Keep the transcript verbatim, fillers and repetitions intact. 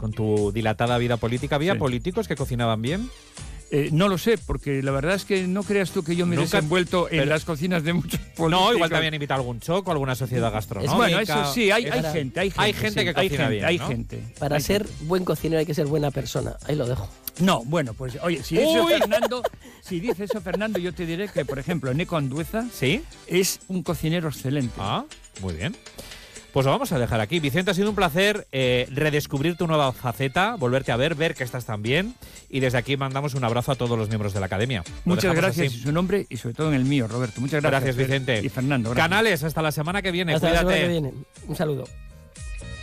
con tu dilatada vida política, ¿había Sí. políticos que cocinaban bien? Eh, no lo sé, porque la verdad es que no creas tú que yo me he Nunca- desenvuelto en pero- las cocinas de muchos políticos. No, igual te habían invitado a algún choco, alguna sociedad gastronómica. Bueno, eso sí, hay, hay Es- gente, hay gente. Hay gente sí, que hay cocina gente, bien, hay ¿no? gente. Para hay ser gente. buen cocinero hay que ser buena persona. Ahí lo dejo. No, bueno, pues oye, si dice eso Uy. Fernando, si dice eso Fernando, yo te diré que, por ejemplo, Neco Andueza ¿Sí? es un cocinero excelente. Ah, muy bien. Pues lo vamos a dejar aquí. Vicente, ha sido un placer eh, redescubrir tu nueva faceta, volverte a ver, ver que estás tan bien. Y desde aquí mandamos un abrazo a todos los miembros de la academia. Lo Muchas dejamos gracias así. en su nombre y sobre todo en el mío, Roberto. Muchas gracias. Gracias, Vicente. Y Fernando, gracias. Canales, hasta la semana que viene. Hasta la Cuídate. semana que viene. Un saludo.